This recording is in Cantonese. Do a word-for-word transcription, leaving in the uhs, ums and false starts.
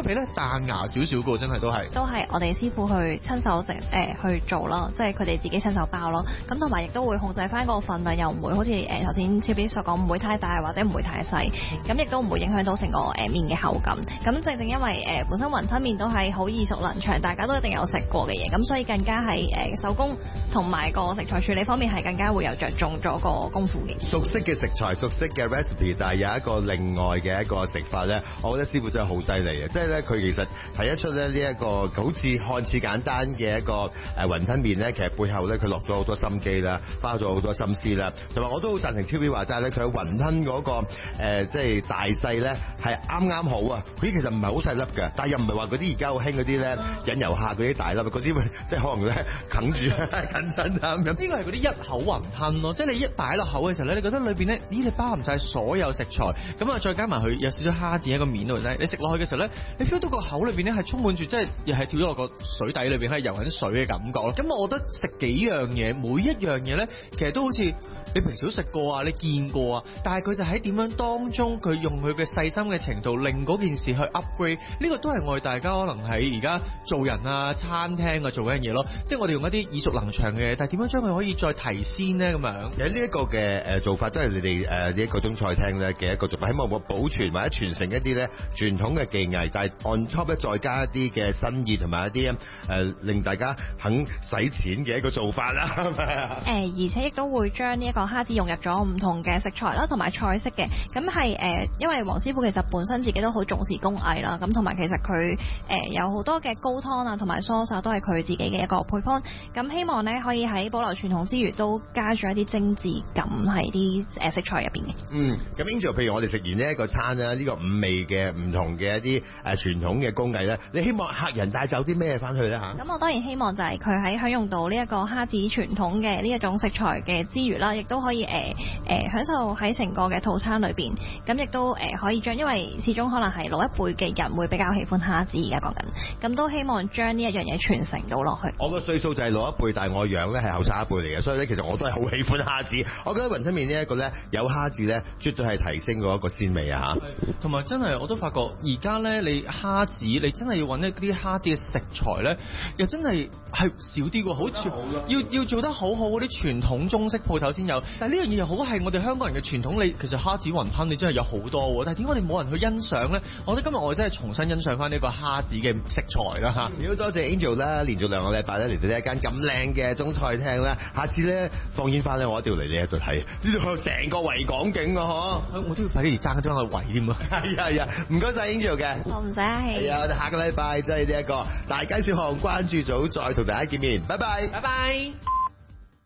皮咧彈牙少少嘅，真係都係。 都係我哋師傅去親手整誒、呃、去做咯，即係佢哋自己親手包咯。咁同埋亦都會控制翻個份量，又唔會好似誒頭先超 B 所講，唔會太大或者唔會太細。咁亦都唔會影響到成個誒麵嘅口感。咁正正因為誒、呃、本身雲吞麵都係好耳熟能詳，大家都一定有食過嘅嘢，咁所以更加係誒、呃、手工同埋個食材處理方面係更加會有着重咗個功夫嘅。 熟悉嘅食材、熟悉嘅 recipe， 但係有一個另外嘅一個食法咧，我覺得師傅真係好犀利嘅。即係咧，佢其實睇得出咧呢一個好似看似簡單嘅一個誒雲吞麵咧，其實背後咧佢落咗好多心機啦，花咗好多心思啦。同埋我都好贊成超 B 話齋咧，佢雲吞嗰、那個誒、呃、即係大細咧係啱啱好啊！佢其實唔係好細粒嘅，但係又唔係話嗰啲而家好興嗰啲咧引遊客嗰啲大粒，嗰啲即係可能咧啃住啃身啊咁樣。 呢個係嗰啲一口雲吞咯，即係你一擺落口嘅時候咧，你覺得裏邊咧，咦，你包含晒所有食材，咁啊再加埋佢有少少蝦子喺個面度啫，你食落去嘅時候咧，你 feel 到個口裏邊咧係充滿住，即係又係跳咗落個水底裏邊，係游緊水嘅感覺咯。咁我覺得食幾樣嘢，每一樣嘢咧，其實都好似你平時都食過啊，你見過啊，但係佢就喺點樣當中，佢用佢嘅細心嘅程度，令嗰件事去 upgrade。呢個都係我哋大家可能喺而家做人啊、餐廳啊做緊嘢咯，即係我哋用一啲耳熟能詳嘅嘢，但係點樣將佢可以再提鮮呢？咁樣。 有呢一個嘅誒做法，都係你哋誒呢一個中菜廳咧嘅一個做法，希望我保存或者傳承一啲咧傳統嘅技藝，但係 on top 咧再加一啲嘅新意同埋一啲誒、呃、令大家肯使錢嘅一個做法啦。誒、 呃，而且亦都會將呢一個蝦子融入咗唔同嘅食材啦，同埋菜式嘅。咁係誒，因為黃師傅其實本身自己都好重視工藝啦，咁同埋其實佢誒、呃、有好多嘅高湯啊，同埋蔬菜都係佢自己嘅一個配方。咁希望咧可以喺保留傳統之餘，都加咗一啲精緻感喺啲誒食材入邊嘅。 嗯，咁 Angel， 譬如我哋食完呢一個餐啦，呢、呢個五味嘅唔同嘅一啲誒傳統嘅工藝咧，你希望客人帶走啲咩翻去咧嚇？ 咁我當然希望就係佢喺享用到呢一個蝦子傳統嘅呢一種食材嘅之餘啦，亦都可以誒誒、呃呃、享受喺成個嘅套餐裏邊。咁亦都誒、呃、可以將，因為始終可能係老一輩嘅人會比較喜歡蝦子，而家講緊，咁都希望將呢一樣嘢傳承到落去。 我個歲數就係老一輩，但係我樣咧係後生一輩嚟嘅，所以咧其實我都係好喜歡蝦子。我覺得雲吞麵呢一個咧有蝦子咧，絕對係提升嗰一個鮮味啊嚇。 同埋真係我都發覺而家咧，你蝦子你真係要揾一啲蝦子嘅食材咧，又真係係少啲喎，好似要要做得好好嗰啲傳統中式鋪頭先有。但係呢樣嘢又好係我哋香港人嘅傳統，你其實蝦子雲吞你真係有好多喎，但係點解我哋冇人去欣賞咧？我覺得今日我真係重新欣賞翻呢個蝦子嘅食材啦嚇。 好多謝 Angel 啦，連續兩個禮拜咧嚟到呢一間咁靚嘅中菜廳啦，下次咧放煙花咧，我一定要嚟呢一度睇，呢度有成個維港景啊嗬！ 我都要快啲嚟爭張個圍添啊！ 係啊係啊，唔該晒 Angel 嘅， 我唔使客氣。 係啊，我哋下個禮拜即係呢一個大街小巷關注組再同大家見面，拜拜， 拜拜。